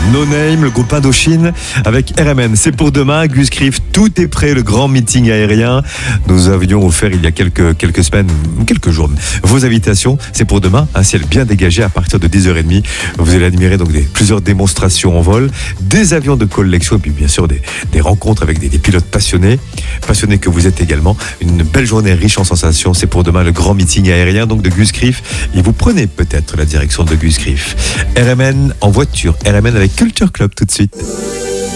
No Name, le groupe Indochine avec RMN. C'est pour demain, Gus Criff, tout est prêt, le grand meeting aérien. Nous avions offert il y a quelques semaines, quelques jours, vos invitations. C'est pour demain, un ciel bien dégagé à partir de 10h30. Vous allez admirer donc plusieurs démonstrations en vol, des avions de collection et puis bien sûr des rencontres avec des pilotes passionnés que vous êtes également. Une belle journée riche en sensations. C'est pour demain le grand meeting aérien donc de Gus Criff. Et vous prenez peut-être la direction de Gus Criff. RMN en voiture, RMN avec Culture Club tout de suite.